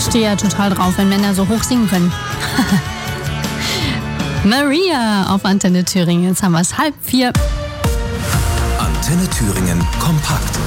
stehe ja total drauf, wenn Männer so hoch singen können. Maria auf Antenne Thüringen. Jetzt haben wir es 3:30. Antenne Thüringen kompakt.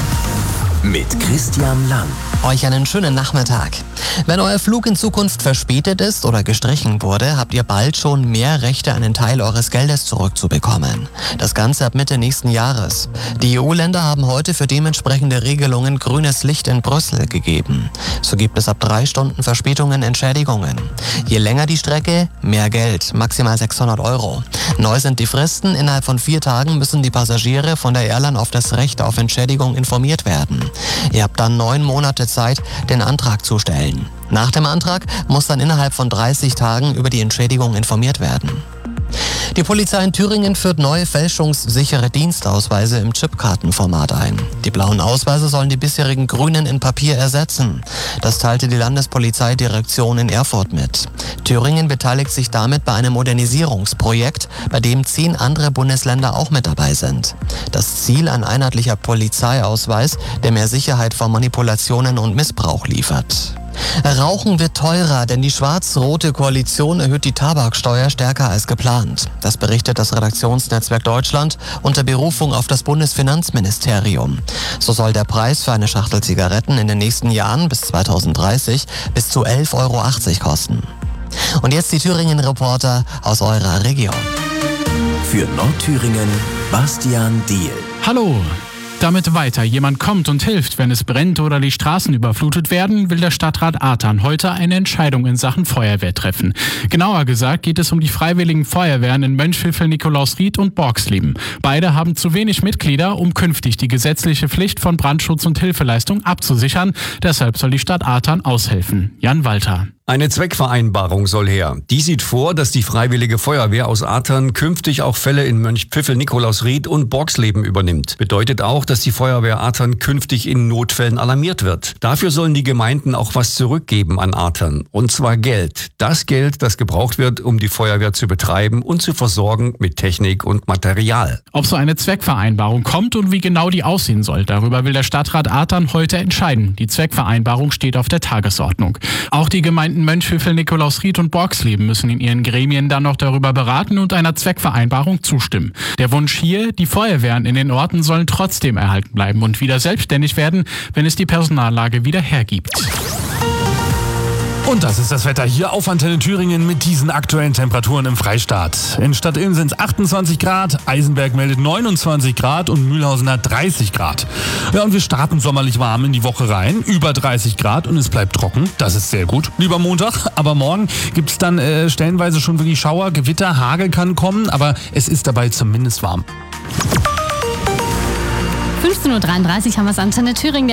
Mit Christian Lang. Euch einen schönen Nachmittag. Wenn euer Flug in Zukunft verspätet ist oder gestrichen wurde, habt ihr bald schon mehr Rechte, einen Teil eures Geldes zurückzubekommen. Das Ganze ab Mitte nächsten Jahres. Die EU-Länder haben heute für dementsprechende Regelungen grünes Licht in Brüssel gegeben. So gibt es ab 3 Stunden Verspätungen Entschädigungen. Je länger die Strecke, mehr Geld, maximal 600 €. Neu sind die Fristen. Innerhalb von 4 Tagen müssen die Passagiere von der Airline auf das Recht auf Entschädigung informiert werden. Ihr habt dann 9 Monate Zeit, den Antrag zu stellen. Nach dem Antrag muss dann innerhalb von 30 Tagen über die Entschädigung informiert werden. Die Polizei in Thüringen führt neue fälschungssichere Dienstausweise im Chipkartenformat ein. Die blauen Ausweise sollen die bisherigen grünen in Papier ersetzen. Das teilte die Landespolizeidirektion in Erfurt mit. Thüringen beteiligt sich damit bei einem Modernisierungsprojekt, bei dem 10 andere Bundesländer auch mit dabei sind. Das Ziel: ein einheitlicher Polizeiausweis, der mehr Sicherheit vor Manipulationen und Missbrauch liefert. Rauchen wird teurer, denn die schwarz-rote Koalition erhöht die Tabaksteuer stärker als geplant. Das berichtet das Redaktionsnetzwerk Deutschland unter Berufung auf das Bundesfinanzministerium. So soll der Preis für eine Schachtel Zigaretten in den nächsten Jahren bis 2030 bis zu 11,80 € kosten. Und jetzt die Thüringen-Reporter aus eurer Region. Für Nordthüringen Bastian Diehl. Hallo! Damit weiter jemand kommt und hilft, wenn es brennt oder die Straßen überflutet werden, will der Stadtrat Ahrtal heute eine Entscheidung in Sachen Feuerwehr treffen. Genauer gesagt geht es um die freiwilligen Feuerwehren in Mönchpfiffel, Nikolausried und Borgsleben. Beide haben zu wenig Mitglieder, um künftig die gesetzliche Pflicht von Brandschutz und Hilfeleistung abzusichern. Deshalb soll die Stadt Ahrtal aushelfen. Jan Walter. Eine Zweckvereinbarung soll her. Die sieht vor, dass die Freiwillige Feuerwehr aus Ahrtal künftig auch Fälle in Mönchpfiffel, Nikolausried und Borgsleben übernimmt. Bedeutet auch, dass die Feuerwehr Ahrtal künftig in Notfällen alarmiert wird. Dafür sollen die Gemeinden auch was zurückgeben an Ahrtal. Und zwar Geld. Das Geld, das gebraucht wird, um die Feuerwehr zu betreiben und zu versorgen mit Technik und Material. Ob so eine Zweckvereinbarung kommt und wie genau die aussehen soll, darüber will der Stadtrat Ahrtal heute entscheiden. Die Zweckvereinbarung steht auf der Tagesordnung. Auch die Gemeinden Mönchpfiffel, Nikolausried und Borgsleben müssen in ihren Gremien dann noch darüber beraten und einer Zweckvereinbarung zustimmen. Der Wunsch hier: die Feuerwehren in den Orten sollen trotzdem erhalten bleiben und wieder selbstständig werden, wenn es die Personallage wieder hergibt. Und das ist das Wetter hier auf Antenne Thüringen mit diesen aktuellen Temperaturen im Freistaat. In Stadtilm sind es 28 Grad, Eisenberg meldet 29 Grad und Mühlhausen hat 30 Grad. Ja, und wir starten sommerlich warm in die Woche rein, über 30 Grad und es bleibt trocken. Das ist sehr gut. Lieber Montag, aber morgen gibt es dann stellenweise schon wirklich Schauer, Gewitter, Hagel kann kommen, aber es ist dabei zumindest warm. 15:33 Uhr haben wir es Antenne Thüringen.